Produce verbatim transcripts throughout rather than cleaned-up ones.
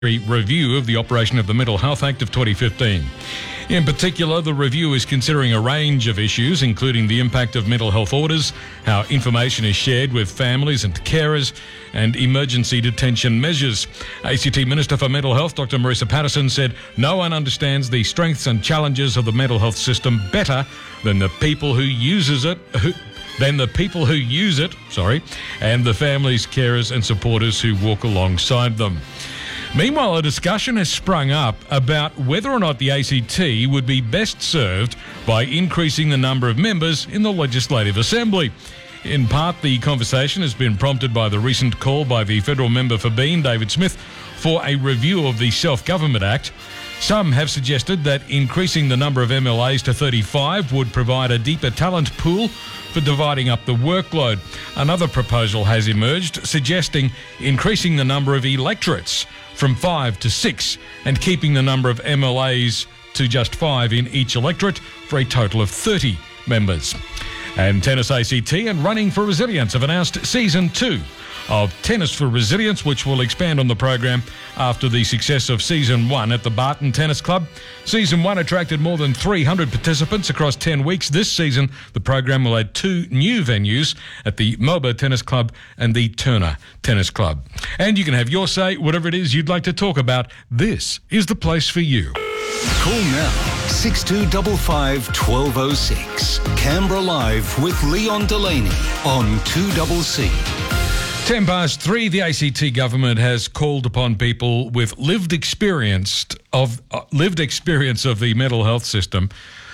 review of the operation of the Mental Health Act of twenty fifteen. In particular, the review is considering a range of issues, including the impact of mental health orders, how information is shared with families and carers, and emergency detention measures. A C T Minister for Mental Health, Doctor Marissa Patterson, said no one understands the strengths and challenges of the mental health system better than the people who uses it, who, than the people who use it, sorry, and the families, carers and supporters who walk alongside them. Meanwhile, a discussion has sprung up about whether or not the A C T would be best served by increasing the number of members in the Legislative Assembly. In part, the conversation has been prompted by the recent call by the federal member for Bean, David Smith, for a review of the Self-Government Act. Some have suggested that increasing the number of M L As to thirty-five would provide a deeper talent pool for dividing up the workload. Another proposal has emerged suggesting increasing the number of electorates from five to six and keeping the number of M L As to just five in each electorate for a total of thirty members. And Tennis A C T and Running for Resilience have announced Season two of Tennis for Resilience, which will expand on the program after the success of Season one at the Barton Tennis Club. Season one attracted more than three hundred participants across ten weeks. This season, the program will add two new venues at the Melbourne Tennis Club and the Turner Tennis Club. And you can have your say, whatever it is you'd like to talk about. This is the place for you. Call now, six two five five, one two zero six. Canberra Live with Leon Delaney on two C C. Ten past three, the A C T government has called upon people with lived experience of uh, lived experience of the mental health system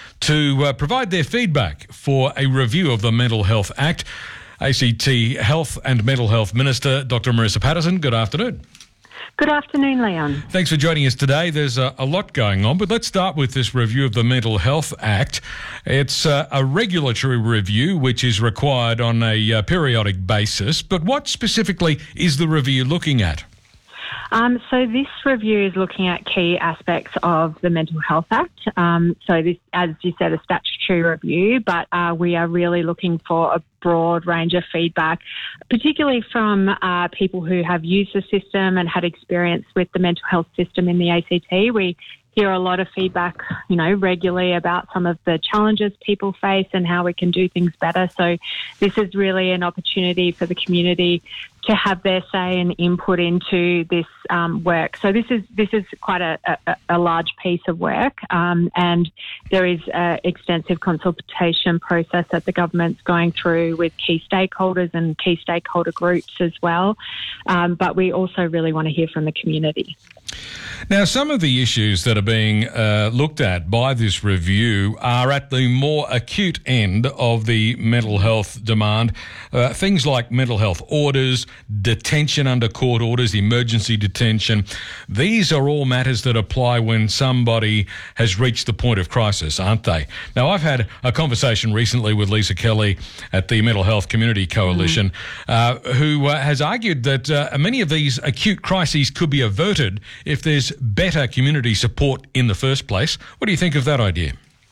to uh, provide their feedback for a review of the Mental Health Act. A C T Health and Mental Health Minister Doctor Marissa Patterson, good afternoon. Good afternoon, Leon. Thanks for joining us today. There's a, a lot going on, but let's start with this review of the Mental Health Act. It's uh, a regulatory review which is required on a uh, periodic basis, but what specifically is the review looking at? Um, so this review is looking at key aspects of the Mental Health Act. Um, so this, as you said, a statutory review, but uh, we are really looking for a broad range of feedback, particularly from uh, people who have used the system and had experience with the mental health system in the A C T. We hear a lot of feedback, you know, regularly about some of the challenges people face and how we can do things better. So this is really an opportunity for the community to have their say and input into this um, work. So this is this is quite a, a, a large piece of work, um, and there is an extensive consultation process that the government's going through with key stakeholders and key stakeholder groups as well. Um, but we also really want to hear from the community. Now, some of the issues that are being uh, looked at by this review are at the more acute end of the mental health demand. Uh, things like mental health orders, detention under court orders, emergency detention. These are all matters that apply when somebody has reached the point of crisis, aren't they? Now, I've had a conversation recently with Lisa Kelly at the Mental Health Community Coalition, mm. uh, who uh, has argued that uh, many of these acute crises could be averted if there's better community support in the first place. What do you think of that idea?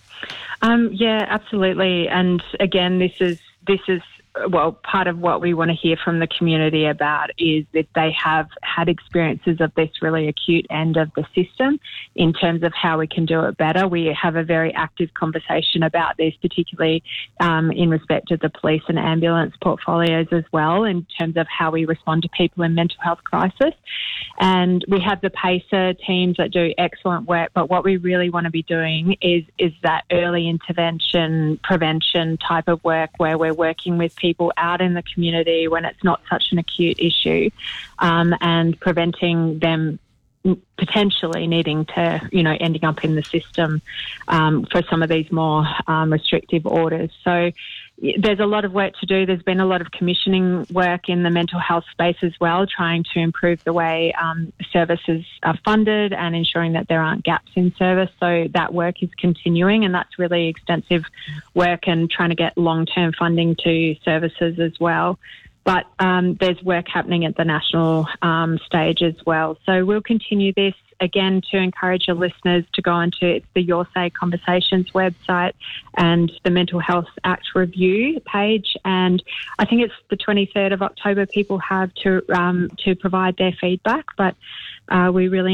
Um, yeah, absolutely. And again, this is this is well, part of what we want to hear from the community about is that they have had experiences of this really acute end of the system in terms of how we can do it better. We have a very active conversation about this, particularly um, in respect of the police and ambulance portfolios as well, in terms of how we respond to people in mental health crisis. And we have the PACER teams that do excellent work, but what we really want to be doing is, is that early intervention, prevention type of work where we're working with people people out in the community when it's not such an acute issue, um, and preventing them potentially needing to, you know, ending up in the system um, for some of these more um, restrictive orders. So there's a lot of work to do. There's been a lot of commissioning work in the mental health space as well, trying to improve the way um, services are funded and ensuring that there aren't gaps in service. So that work is continuing, and that's really extensive work and trying to get long-term funding to services as well. But um, there's work happening at the national um, stage as well. So we'll continue this, again, to encourage your listeners to go onto it's the Your Say Conversations website and the Mental Health Act review page. And I think it's the twenty-third of October people have to um, to provide their feedback. But uh, we really